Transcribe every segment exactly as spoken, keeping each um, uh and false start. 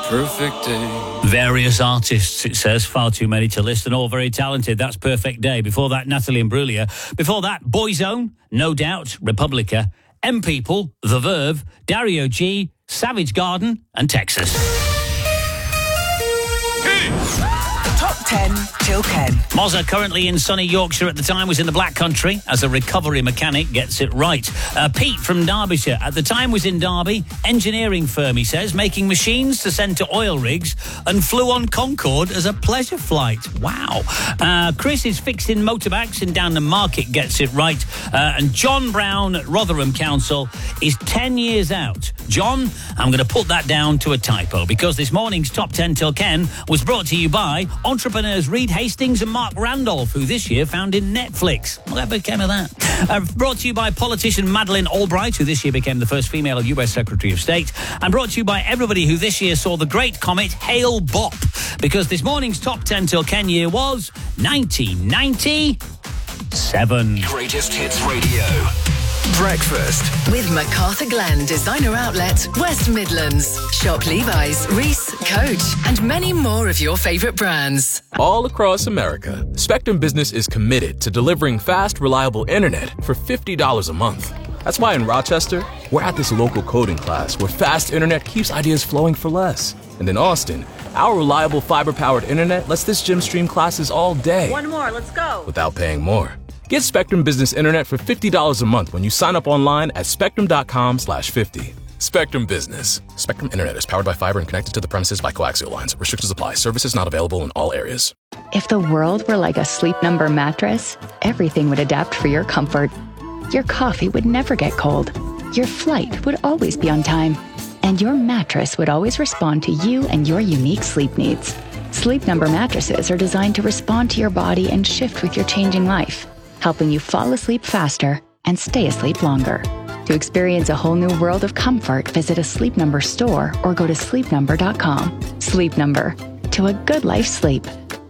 Perfect Day. Various artists, it says, far too many to list, and all very talented. That's Perfect Day. Before that, Natalie Imbruglia. Before that, Boyzone, No Doubt, Republica, M People, The Verve, Dario G, Savage Garden, and Texas. Top ten till Ken. Mozza, currently in sunny Yorkshire at the time, was in the Black Country as a recovery mechanic, gets it right. Uh, Pete from Derbyshire at the time was in Derby, engineering firm, he says, making machines to send to oil rigs, and flew on Concorde as a pleasure flight. Wow. Uh, Chris is fixing motorbikes in Down the Market, gets it right. Uh, and John Brown at Rotherham Council is ten years out. John, I'm going to put that down to a typo, because this morning's Top ten till Ken was brought to you by entrepreneurs Reed Hastings and Mark Randolph, who this year founded Netflix. Whatever became of that? Uh, brought to you by politician Madeleine Albright, who this year became the first female U S Secretary of State. And brought to you by everybody who this year saw the great comet Hale-Bopp, because this morning's Top ten till Ken year was nineteen ninety-seven. Greatest Hits Radio. Breakfast with MacArthur Glen Designer Outlet, West Midlands. Shop Levi's, Reese, Coach, and many more of your favourite brands. All across America, Spectrum Business is committed to delivering fast, reliable internet for fifty dollars a month. That's why in Rochester, we're at this local coding class where fast internet keeps ideas flowing for less. And in Austin, our reliable fiber-powered internet lets this gym stream classes all day. One more, let's go. Without paying more. Get Spectrum Business Internet for fifty dollars a month when you sign up online at spectrum.com slash 50. Spectrum Business. Spectrum Internet is powered by fiber and connected to the premises by coaxial lines. Restrictions apply. Services not available in all areas. If the world were like a Sleep Number mattress, everything would adapt for your comfort. Your coffee would never get cold. Your flight would always be on time. And your mattress would always respond to you and your unique sleep needs. Sleep Number mattresses are designed to respond to your body and shift with your changing life, helping you fall asleep faster and stay asleep longer. To experience a whole new world of comfort, visit a Sleep Number store or go to sleep number dot com. Sleep Number. To a good life sleep.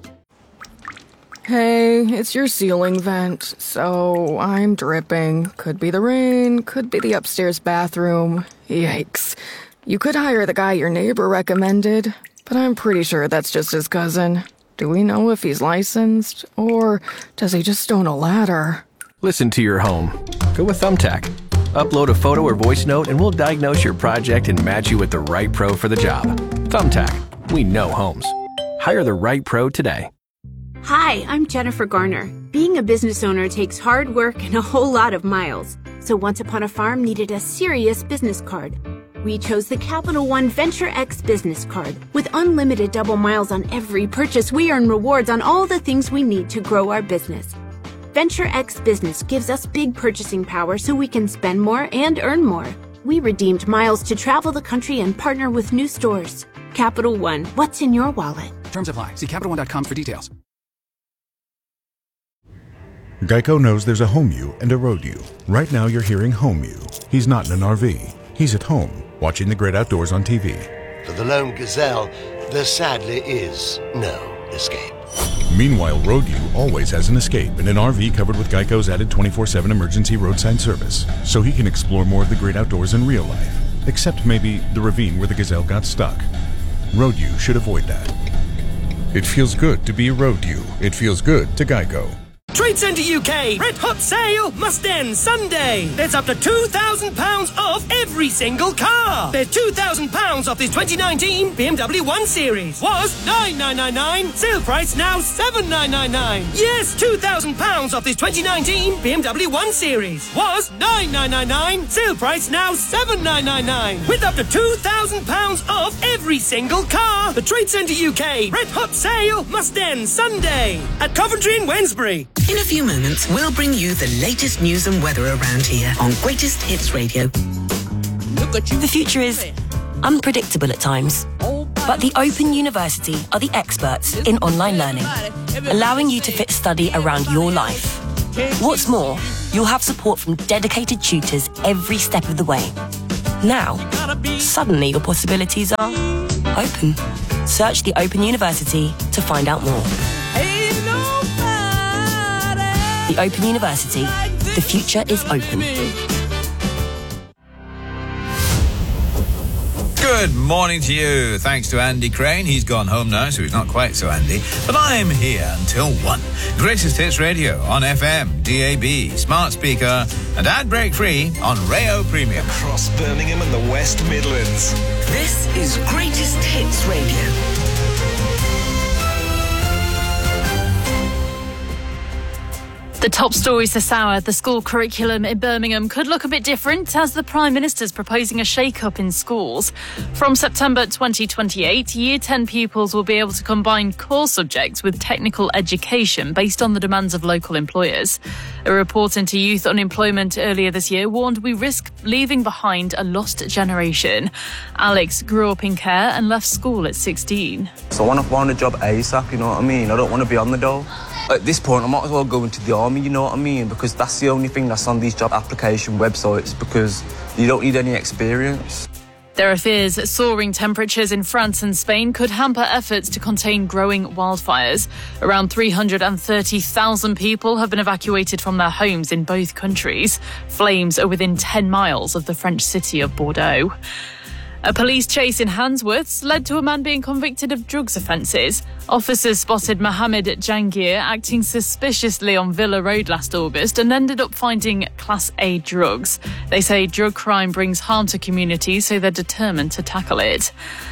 Hey, it's your ceiling vent, so I'm dripping. Could be the rain, could be the upstairs bathroom. Yikes. You could hire the guy your neighbor recommended, but I'm pretty sure that's just his cousin. Do we know if he's licensed, or does he just own a ladder? Listen to your home. Go with Thumbtack. Upload a photo or voice note and we'll diagnose your project and match you with the right pro for the job. Thumbtack. We know homes. Hire the right pro today. Hi, I'm Jennifer Garner. Being a business owner takes hard work and a whole lot of miles. So Once Upon a Farm needed a serious business card. We chose the Capital One Venture X business card. With unlimited double miles on every purchase, we earn rewards on all the things we need to grow our business. Venture X Business gives us big purchasing power so we can spend more and earn more. We redeemed miles to travel the country and partner with new stores. Capital One, what's in your wallet? Terms apply. See Capital One dot com for details. Geico knows there's a home you and a road you. Right now you're hearing home you. He's not in an R V. He's at home, watching the great outdoors on T V. For the lone gazelle, there sadly is no escape. Meanwhile, Road U always has an escape in an R V covered with Geico's added twenty-four seven emergency roadside service, so he can explore more of the great outdoors in real life, except maybe the ravine where the gazelle got stuck. Road U should avoid that. It feels good to be a Road U. It feels good to Geico. Trade Centre U K, Red Hot Sale must end Sunday. There's up to two thousand pounds off every single car. There's two thousand pounds off this twenty nineteen B M W one Series. Was nine nine nine nine, sale price now seven nine nine nine. Yes, two thousand pounds off this twenty nineteen B M W one Series. Was nine nine nine nine, sale price now seven nine nine nine. With up to two thousand pounds off every single car. The Trade Centre U K, Red Hot Sale must end Sunday at Coventry and Wednesbury. In a few moments, we'll bring you the latest news and weather around here on Greatest Hits Radio. Look at you. The future is unpredictable at times, but the Open University are the experts in online learning, allowing you to fit study around your life. What's more, you'll have support from dedicated tutors every step of the way. Now, suddenly your possibilities are open. Search the Open University to find out more. The Open University. The future is open. Good morning to you. Thanks to Andy Crane. He's gone home now, so he's not quite so Andy. But I'm here until one. Greatest Hits Radio on F M, D A B, smart speaker, and ad break free on Rayo Premium. Across Birmingham and the West Midlands. This is Greatest Hits Radio. The top stories this hour: the school curriculum in Birmingham could look a bit different as the Prime Minister's proposing a shake-up in schools. From September twenty twenty-eight, Year ten pupils will be able to combine core subjects with technical education based on the demands of local employers. A report into youth unemployment earlier this year warned we risk leaving behind a lost generation. Alex grew up in care and left school at sixteen. So I want to find a job ASAP, you know what I mean? I don't want to be on the dole. At this point, I might as well go into the army, you know what I mean? Because that's the only thing that's on these job application websites, because you don't need any experience. There are fears that soaring temperatures in France and Spain could hamper efforts to contain growing wildfires. Around three hundred thirty thousand people have been evacuated from their homes in both countries. Flames are within ten miles of the French city of Bordeaux. A police chase in Handsworth led to a man being convicted of drugs offences. Officers spotted Mohammed Jangir acting suspiciously on Villa Road last August and ended up finding Class A drugs. They say drug crime brings harm to communities, so they're determined to tackle it.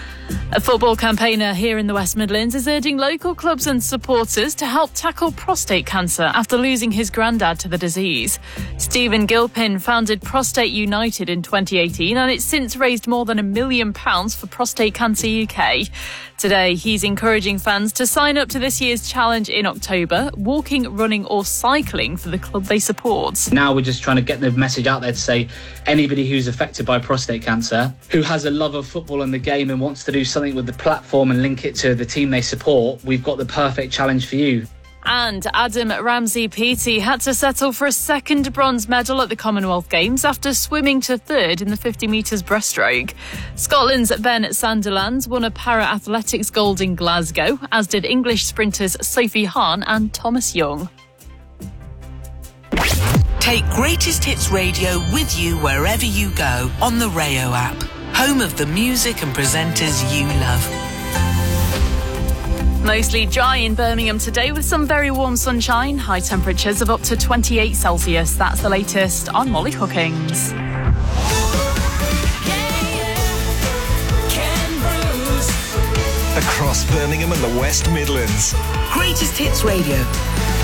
A football campaigner here in the West Midlands is urging local clubs and supporters to help tackle prostate cancer after losing his granddad to the disease. Stephen Gilpin founded Prostate United in twenty eighteen, and it's since raised more than a million pounds for Prostate Cancer U K. Today, he's encouraging fans to sign up to this year's challenge in October, walking, running or cycling for the club they support. Now we're just trying to get the message out there to say anybody who's affected by prostate cancer, who has a love of football and the game and wants to do something with the platform and link it to the team they support, we've got the perfect challenge for you. And Adam Ramsey-Peaty had to settle for a second bronze medal at the Commonwealth Games after swimming to third in the fifty metres breaststroke. Scotland's Ben Sunderland won a para-athletics gold in Glasgow, as did English sprinters Sophie Hahn and Thomas Young. Take Greatest Hits Radio with you wherever you go on the Rayo app, home of the music and presenters you love. Mostly dry in Birmingham today with some very warm sunshine, high temperatures of up to twenty-eight Celsius. That's the latest on Molly Hookings. Across Birmingham and the West Midlands. Greatest Hits Radio.